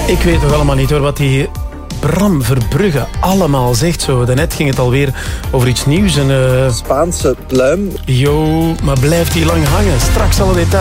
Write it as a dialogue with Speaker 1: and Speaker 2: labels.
Speaker 1: Ik weet toch allemaal niet hoor wat die Bram Verbrugge allemaal zegt zo. Daarnet ging het alweer over iets nieuws.
Speaker 2: Spaanse pluim.
Speaker 1: Jo, maar blijft die lang hangen? Straks alle details.